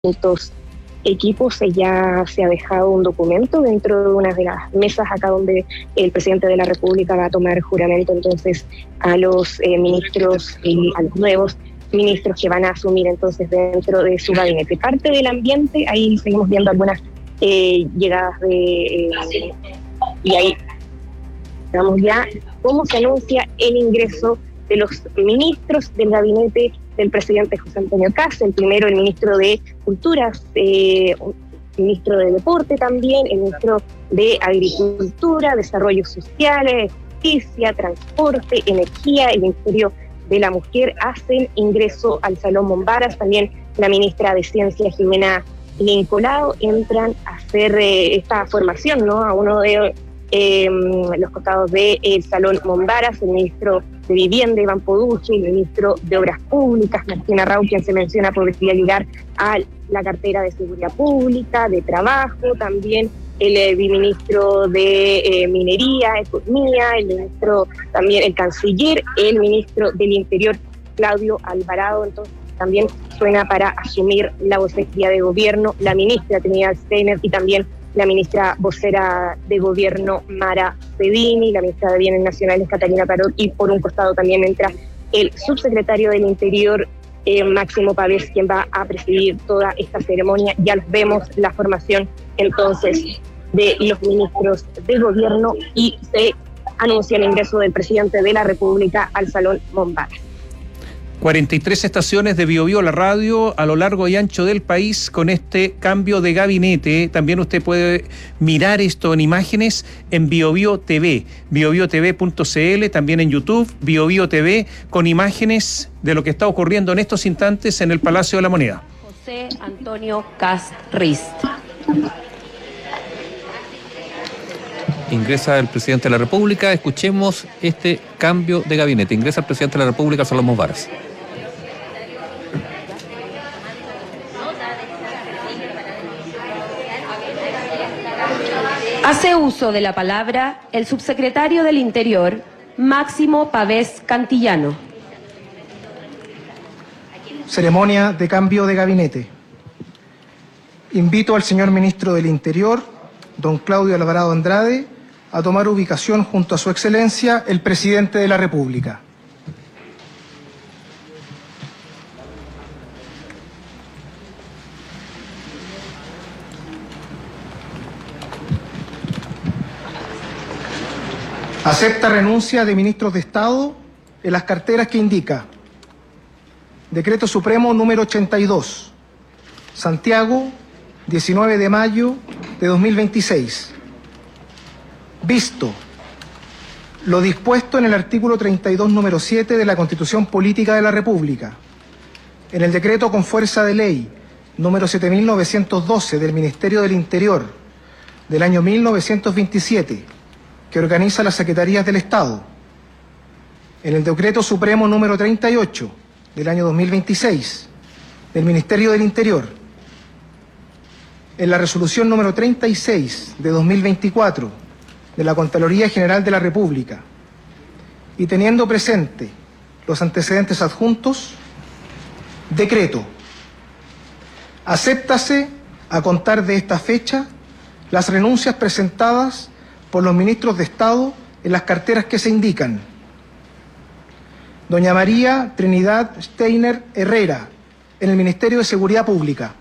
distintos equipos. Ya se ha dejado un documento dentro de una de las mesas acá donde el presidente de la República va a tomar juramento entonces a los ministros y a los nuevos ministros que van a asumir entonces dentro de su gabinete. Parte del ambiente, ahí seguimos viendo algunas llegadas y ahí vamos ya cómo se anuncia el ingreso de los ministros del gabinete del presidente José Antonio Kast. El primero, el ministro de Culturas, el ministro de Deporte también, el ministro de Agricultura, Desarrollo Social, Justicia, Transporte, Energía, el Ministerio de la Mujer hacen ingreso al Salón Mombaras. También la ministra de Ciencia, Jimena Lincolao, entran a hacer esta formación, ¿no? A uno de los costados del Salón Mombaras, el ministro de Vivienda, Iván Poducci, el ministro de Obras Públicas, Martina Rau, quien se menciona podría llegar a la cartera de Seguridad Pública, de Trabajo, también el viceministro de Minería, Economía, el ministro, también el canciller, el ministro del Interior, Claudio Alvarado. Entonces también suena para asumir la vocería de gobierno la ministra Trinidad Steiner y también la ministra vocera de gobierno Mara Pedini, la ministra de Bienes Nacionales Catalina Parot, y por un costado también entra el subsecretario del Interior Máximo Pavés, quien va a presidir toda esta ceremonia. Ya los vemos, la formación entonces de los ministros de gobierno, y se anuncia el ingreso del presidente de la República al Salón Mombaras. 43 estaciones de Biobío, la radio, a lo largo y ancho del país con este cambio de gabinete. También usted puede mirar esto en imágenes en Biobío TV, biobiotv.cl, también en YouTube, Biobío TV, con imágenes de lo que está ocurriendo en estos instantes en el Palacio de la Moneda. José Antonio Kast Rist. Ingresa el presidente de la República. Escuchemos este cambio de gabinete. Ingresa el presidente de la República, Salón Mombaras. Hace uso de la palabra el subsecretario del Interior, Máximo Pavés Cantillano. Ceremonia de cambio de gabinete. Invito al señor ministro del Interior, don Claudio Alvarado Andrade, a tomar ubicación junto a su excelencia, el presidente de la República. Acepta renuncia de ministros de Estado en las carteras que indica: Decreto Supremo número 82, Santiago, 19 de mayo de 2026. Visto lo dispuesto en el artículo 32, número 7 de la Constitución Política de la República, en el decreto con fuerza de ley número 7912 del Ministerio del Interior del año 1927, que organiza las Secretarías del Estado, en el decreto supremo número 38 del año 2026 del Ministerio del Interior, en la resolución número 36 de 2024 de la Contraloría General de la República, y teniendo presente los antecedentes adjuntos, decreto: acéptase a contar de esta fecha las renuncias presentadas por los ministros de Estado en las carteras que se indican: doña María Trinidad Steiner Herrera, en el Ministerio de Seguridad Pública;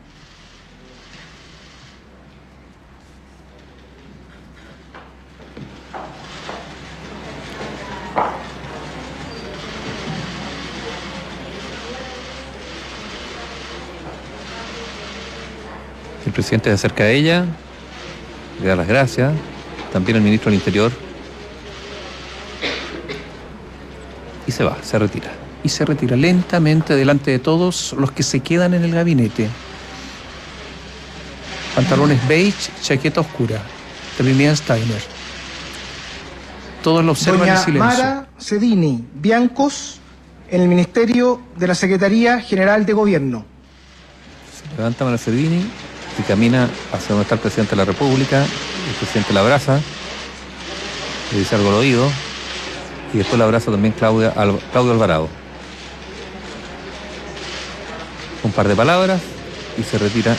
El presidente se acerca a ella, le da las gracias. También el ministro del Interior. Y se va, se retira. Y se retira lentamente delante de todos los que se quedan en el gabinete. Pantalones beige, chaqueta oscura. Trinidad Steiner. Todos lo observan doña en silencio. Mara Cedini Biancos, en el Ministerio de la Secretaría General de Gobierno. Se levanta Mara Cedini y camina hacia donde está el presidente de la República. El presidente la abraza, le dice algo al oído, y después la abraza también Claudio Alvarado. Un par de palabras y se retira